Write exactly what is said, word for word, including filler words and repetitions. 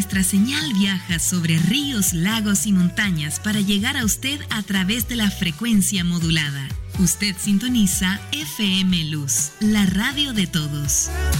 nuestra señal viaja sobre ríos, lagos y montañas para llegar a usted a través de la frecuencia modulada. Usted sintoniza F M Luz, la radio de todos.